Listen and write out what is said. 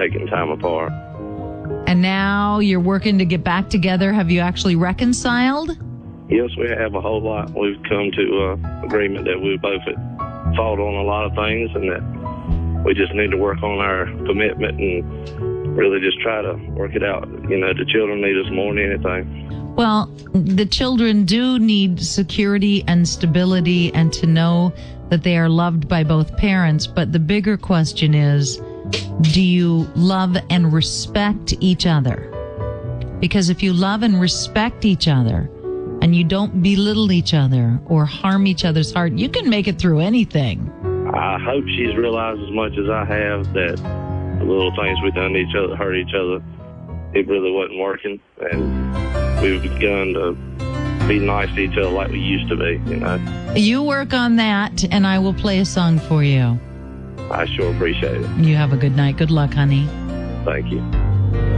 taking time apart. And now you're working to get back together. Have you actually reconciled? Yes, we have a whole lot. We've come to agreement that we both had fought on a lot of things and that we just need to work on our commitment and really just try to work it out. You know, the children need us more than anything. Well, the children do need security and stability and to know that they are loved by both parents. But the bigger question is, do you love and respect each other? Because if you love and respect each other and you don't belittle each other or harm each other's heart, you can make it through anything. I hope she's realized as much as I have that the little things we've done to each other, hurt each other, it really wasn't working. And we've begun to be nice to each other like we used to be, you know. You work on that, and I will play a song for you. I sure appreciate it. You have a good night. Good luck, honey. Thank you.